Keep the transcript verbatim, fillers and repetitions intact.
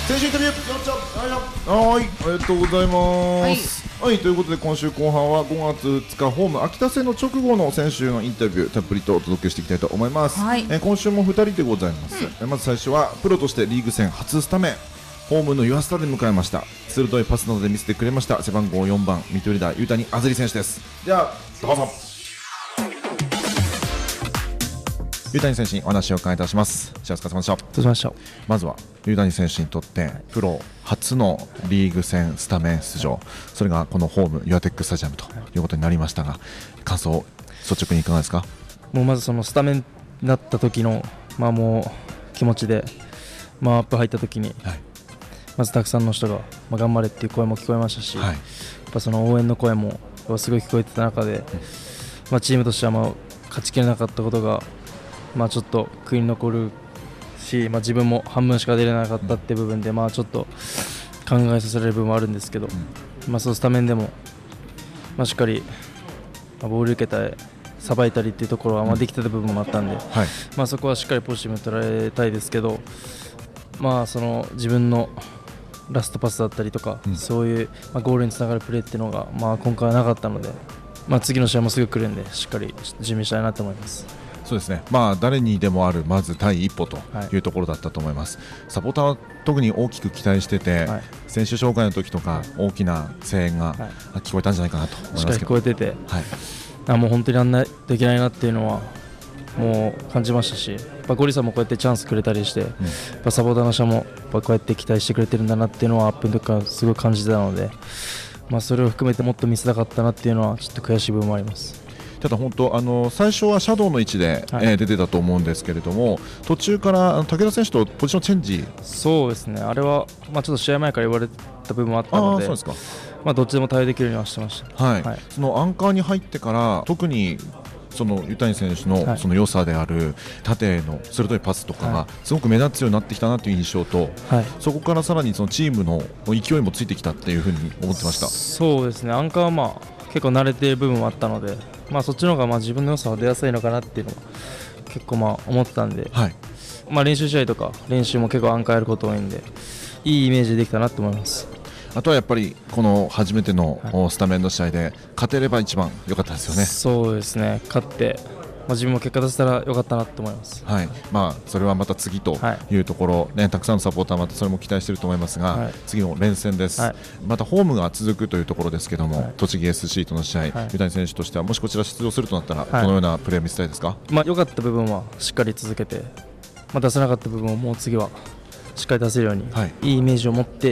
選手インタビュー、よっちゃはい、ありがとうございます。はい、はい、ということで今週後半はごがつうつかホーム秋田戦の直後の選手のインタビューたっぷりとお届けしていきたいと思います。はい、えー、今週もふたりでございます。うん、まず最初はプロとしてリーグ戦初スタメン、ホームのユアスタで迎えました。鋭いパスなどで見せてくれました背番号よんばんミッドリーダー湯谷あずり選手です。ではどうぞ。湯谷選手にお話を伺いいたします。お疲れ様でした。 どうしました。 まずは湯谷選手にとってプロ初のリーグ戦スタメン出場、それがこのホームユアテックスタジアムということになりましたが、感想率直にいかがですか。 もうまずそのスタメンになった時の、まあ、もう気持ちで、まあ、アップ入った時に、はい、まずたくさんの人が、まあ、頑張れっていう声も聞こえましたし、はい、やっぱその応援の声もすごい聞こえてた中で、うん、まあ、チームとしてはまあ勝ちきれなかったことが、まあ、ちょっと悔いに残るし、まあ、自分も半分しか出れなかったって部分で、まあ、ちょっと考えさせられる部分もあるんですけど、うん、まあ、そのスタメンでも、まあ、しっかり、まあ、ボール受けたりさばいたりっていうところはまあできてた部分もあったんで、はい、まあ、そこはしっかりポジティブに捉えたいですけど、まあ、その自分のラストパスだったりとか、うん、そういう、まあ、ゴールにつながるプレーっていうのが、まあ、今回はなかったので、まあ、次の試合もすぐ来るんでしっかり準備したいなと思います。 そうですね、まあ、誰にでもあるまず第一歩というところだったと思います、はい、サポーターは特に大きく期待してて、はい、選手紹介の時とか大きな声援が聞こえたんじゃないかなと思いますけど、しっかり聞こえてて、はい、あもう本当にやらないといけないなっていうのはもう感じましたし、やっぱゴリさんもこうやってチャンスくれたりして、うん、やっぱサポーターの人もやっぱこうやって期待してくれてるんだなっていうのはアップの時からすごい感じてたので、まあ、それを含めてもっと見せたかったなっていうのはちょっと悔しい部分もあります。 ただ本当あの最初はシャドウの位置で、はい、えー、出てたと思うんですけれども、途中から武田選手とポジションチェンジ。 そうですね、あれは、まあ、ちょっと試合前から言われた部分もあったので、あ、そうですか、まあ、どっちでも対応できるようにはしてました、 はいはい、そのアンカーに入ってから特にその湯谷選手のその良さである縦への鋭いパスとかがすごく目立つようになってきたなという印象と、はい、そこからさらにそのチームの勢いもついてきたっていうふうに思ってました。 そうですね、アンカーはまあ結構慣れている部分もあったので、まあ、そっちの方がまあ自分の良さは出やすいのかなっていうのは結構まあ思ってたんで、はい、まあ、練習試合とか練習も結構アンカーやること多いんでいいイメージできたなと思います。 あとはやっぱりこの初めてのスタメンの試合で勝てれば一番良かったですよね。 そうですね、勝って、まあ、自分も結果出せたら良かったなと思います、 はい、まあ、それはまた次というところ、はい、ね、たくさんのサポーターまたそれも期待していると思いますが、はい、次の連戦です、はい、またホームが続くというところですけども、はい、栃木 エスシー との試合、はい、湯谷選手としてはもしこちら出場するとなったらどのようなプレーを見せたいですか。はい、 まあ、良かった部分はしっかり続けて、まあ、出せなかった部分をもう次はしっかり出せるように、はい、いいイメージを持って